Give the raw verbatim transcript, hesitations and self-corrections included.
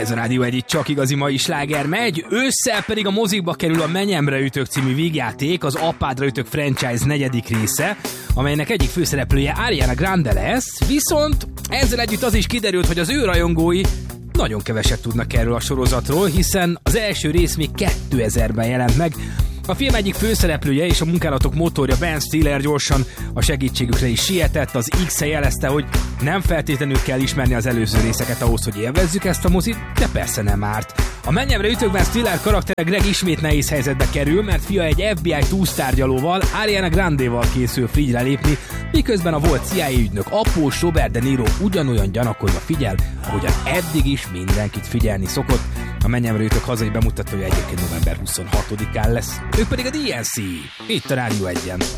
Ez a Rádió egy csak igazi mai sláger megy, ősszel pedig a mozikba kerül a Menyemre ütök című vígjáték, az Apádra ütök franchise negyedik része, amelynek egyik főszereplője Ariana Grande lesz, viszont ezzel együtt az is kiderült, hogy az ő rajongói nagyon keveset tudnak erről a sorozatról, hiszen az első rész még kétezerben jelent meg. A film egyik főszereplője és a munkálatok motorja Ben Stiller gyorsan a segítségükre is sietett, az X-e jelezte, hogy nem feltétlenül kell ismerni az előző részeket ahhoz, hogy élvezzük ezt a mozit, de persze nem árt. A Menyemre ütök Stiller karaktere Greg ismét nehéz helyzetbe kerül, mert fia egy ef bé i túlsztárgyalóval, Ariana Grande-val készül frigyre lépni, miközben a volt cé i á ügynök após Robert De Niro ugyanolyan gyanakodva figyel, ahogyan eddig is mindenkit figyelni szokott. A Menyemre ütök hazai bemutatója egyébként november huszonhatodikán lesz, ők pedig a dé en cé, itt a Rádió egyen.